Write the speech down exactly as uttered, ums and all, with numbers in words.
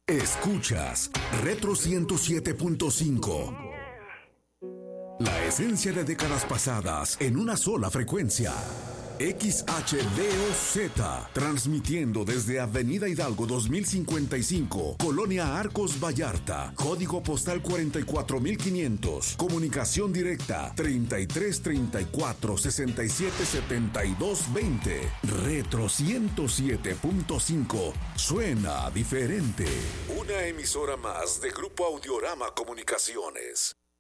Escuchas Retro ciento siete punto cinco. La esencia de décadas pasadas en una sola frecuencia. X H D O Z, transmitiendo desde Avenida Hidalgo dos mil cincuenta y cinco, Colonia Arcos Vallarta, código postal cuarenta y cuatro mil quinientos, comunicación directa treinta y tres treinta y cuatro sesenta y siete setenta y dos veinte. Retro ciento siete punto cinco, suena diferente. Una emisora más de Grupo Audiorama Comunicaciones.